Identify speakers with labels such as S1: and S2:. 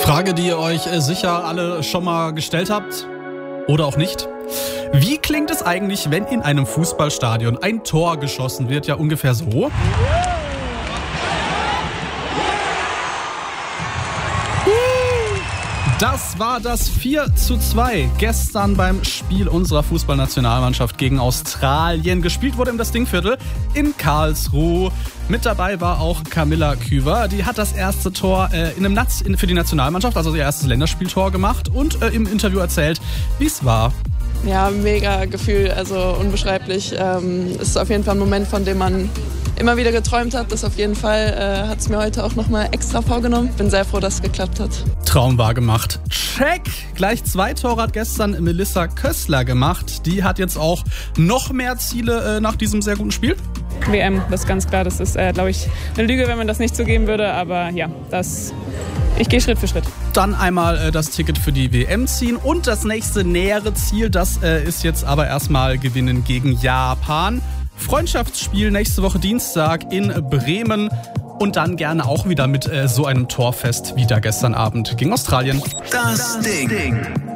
S1: Frage, die ihr euch sicher alle schon mal gestellt habt oder auch nicht. Wie klingt es eigentlich, wenn in einem Fußballstadion ein Tor geschossen wird? Ja, ungefähr so. Das war das 4:2 gestern beim Spiel unserer Fußballnationalmannschaft gegen Australien. Gespielt wurde im das Dingviertel in Karlsruhe. Mit dabei war auch Camilla Küver. Die hat das erste Tor für die Nationalmannschaft, also ihr erstes Länderspieltor gemacht und im Interview erzählt, wie es war.
S2: Ja, mega Gefühl, also unbeschreiblich. Es ist auf jeden Fall ein Moment, von dem man immer wieder geträumt hat. Das auf jeden Fall hat es mir heute auch nochmal extra vorgenommen. Bin sehr froh, dass es geklappt hat.
S1: Traum war gemacht. Check! Gleich 2 Tore hat gestern Melissa Kössler gemacht. Die hat jetzt auch noch mehr Ziele nach diesem sehr guten Spiel.
S3: WM, das ist ganz klar. Das ist, glaube ich, eine Lüge, wenn man das nicht zugeben würde. Aber ja, ich gehe Schritt für Schritt.
S1: Dann einmal das Ticket für die WM ziehen und das nächste nähere Ziel, das ist jetzt aber erstmal Gewinnen gegen Japan. Freundschaftsspiel nächste Woche Dienstag in Bremen und dann gerne auch wieder mit so einem Torfest wie da gestern Abend gegen Australien.
S4: Das Ding.